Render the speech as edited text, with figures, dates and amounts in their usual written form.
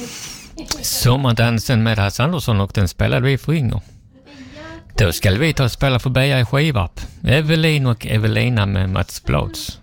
Sommardansen med Hasse Andersson, och den spelade vi för Inger. Då ska vi ta och spela för Beja i Skivap. Evelin och Evelina med Mats Blads.